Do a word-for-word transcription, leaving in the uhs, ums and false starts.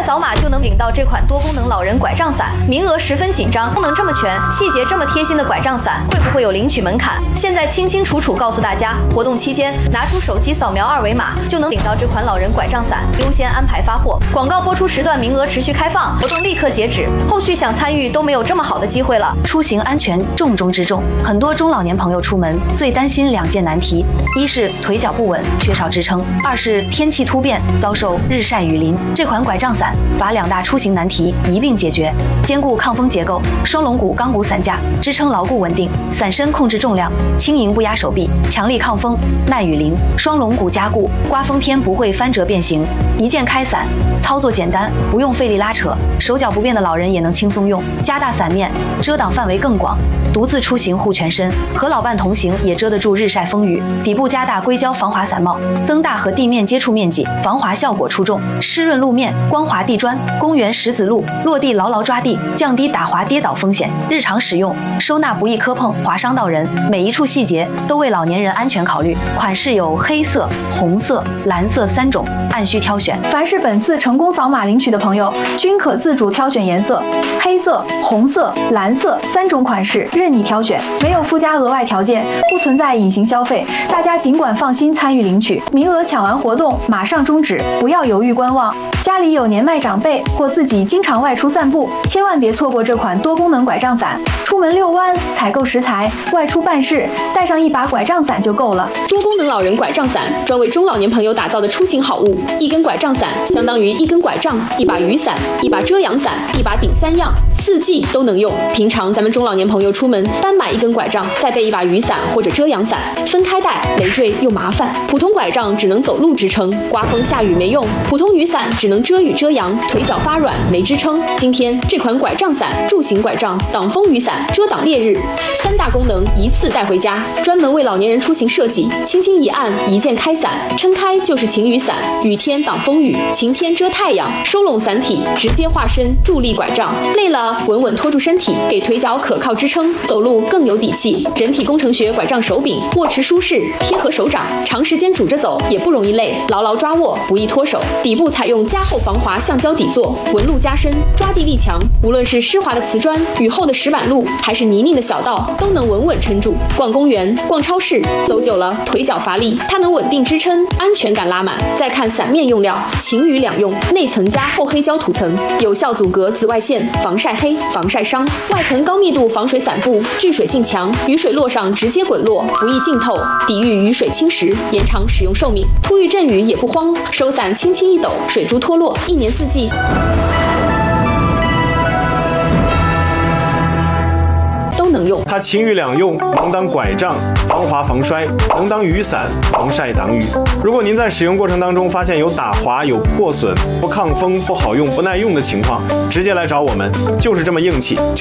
扫码就能领到这款多功能老人拐杖伞，名额十分紧张，功能这么全，细节这么贴心的拐杖伞，会不会有领取门槛？现在清清楚楚告诉大家，活动期间拿出手机扫描二维码就能领到这款老人拐杖伞，优先安排发货。广告播出时段名额持续开放，活动立刻截止，后续想参与都没有这么好的机会了。 出行安全重中之重，很多中老年朋友出门最担心两件难题，一是腿脚不稳，缺少支撑；二是天气突变，遭受日晒雨淋。这款拐杖伞把两大出行难题一并解决，兼顾抗风结构，双龙骨钢骨伞架支撑牢固稳定，伞身控制重量，轻盈不压手臂，强力抗风，耐雨淋。双龙骨加固，刮风天不会翻折变形。一键开伞，操作简单，不用费力拉扯，手脚不便的老人也能轻松用。加大伞面，遮挡范围更广。独自出行护全身，和老伴同行也遮得住日晒风雨。底部加大硅胶防滑伞帽，增大和地面接触面积，防滑效果出众。湿润路面，光滑地砖，公园石子路，落地牢牢抓地，降低打滑跌倒风险。日常使用，收纳不易磕碰划伤到人，每一处细节都为老年人安全考虑。款式有黑色、红色、蓝色三种，按需挑选。 凡是本次成功扫码领取的朋友，均可自主挑选颜色，黑色、红色、蓝色三种款式任你挑选，没有附加额外条件，不存在隐形消费，大家尽管放心参与领取。名额抢完活动马上终止，不要犹豫观望。家里有年迈长辈或自己经常外出散步，千万别错过这款多功能拐杖伞。出门遛弯、采购食材、外出办事，带上一把拐杖伞就够了。 多功能老人拐杖伞，专为中老年朋友打造的出行好物。一根拐杖伞相当于一根拐杖、一把雨伞、一把遮阳伞、一把顶三样，四季都能用。平常咱们中老年朋友出门单买一根拐杖，再备一把雨伞或者遮阳伞，分开带累赘又麻烦。普通拐杖只能走路支撑，刮风下雨没用；普通雨伞只能遮雨遮阳，腿脚发软没支撑。今天这款拐杖伞，助行拐杖、挡风雨伞、遮挡烈日，三大功能一次带回家，专门为老年人出行设计。轻轻一按，一键开伞，撑开就是晴雨伞，雨天挡风雨，晴天遮太阳，收拢伞体，直接化身助力拐杖。累了稳稳拖住身体，给腿脚可靠支撑，走路更有底气。人体工程学拐杖手柄，握持舒适，贴合手掌，长时间拄着走也不容易累，牢牢抓握，不易脱手。底部采用加厚防滑橡胶底座，纹路加深，抓地力强。无论是湿滑的瓷砖、雨后的石板路，还是泥泞的小道，都能稳稳撑住。逛公园、逛超市，走久了腿脚乏力，它能稳定支撑，安全感拉满。再看伞面用料，晴雨两用，内层加厚黑胶涂层，有效阻隔紫外线，防晒黑、防晒伤；外层高密度防水伞布，聚水性强，雨水落上直接滚落，不易浸透，抵御雨水侵蚀，延长使用寿命。突遇阵雨也不慌，收伞轻轻一抖，水珠脱落，一年四季能用。 它晴雨两用，能当拐杖，防滑防摔；能当雨伞，防晒挡雨。如果您在使用过程当中发现有打滑、有破损、不抗风、不好用、不耐用的情况，直接来找我们，就是这么硬气。就